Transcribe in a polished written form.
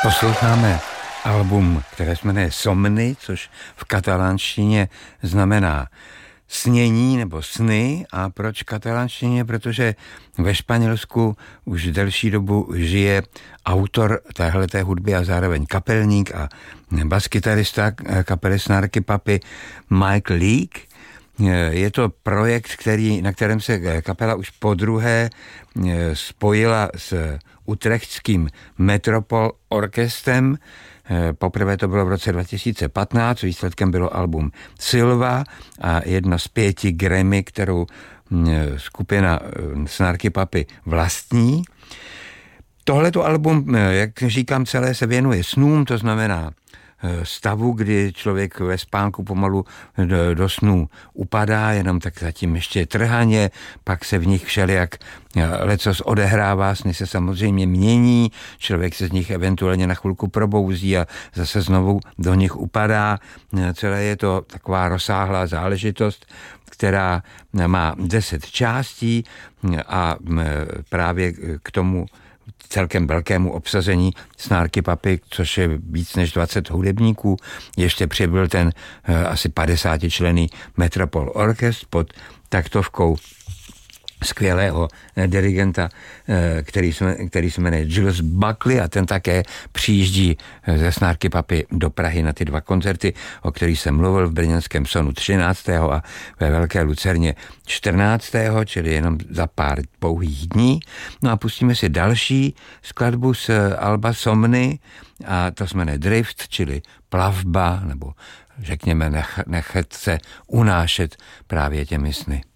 Posloucháme album, které se jmenuje Somny, což v katalánštině znamená snění nebo sny. A proč katalánštině? Protože ve Španělsku už delší dobu žije autor téhleté hudby a zároveň kapelník a baskytarista kapely Snarky Puppy Mike Leake. Je to projekt, na kterém se kapela už podruhé spojila s utrechtským Metropol Orchestrem. Poprvé to bylo v roce 2015, výsledkem bylo album Silva a jedno z 5 Grammy, kterou skupina Snarky Puppy vlastní. Tohleto album, jak říkám, celé se věnuje snům, to znamená stavu, kdy člověk ve spánku pomalu do snů upadá, jenom tak zatím ještě trhaně, pak se v nich všelijak lecos odehrává, sny se samozřejmě mění, člověk se z nich eventuálně na chvilku probouzí a zase znovu do nich upadá. Celé je to taková rozsáhlá záležitost, která má 10 částí a právě k tomu celkem velkému obsazení Snarky Puppy, což je víc než 20 hudebníků. Ještě přibyl ten asi 50členný Metropol Orchestra pod taktovkou skvělého dirigenta, který se jmenuje Giles Buckley a ten také přijíždí ze Snarky Puppy do Prahy na ty 2 koncerty, o kterých jsem mluvil v brněnském Sonu 13. a ve Velké Lucerně 14., čili jenom za pár pouhých dní. No a pustíme si další skladbu z alba Somny a to se jmenuje Drift, čili plavba, nebo řekněme nechat se unášet právě těmi sny.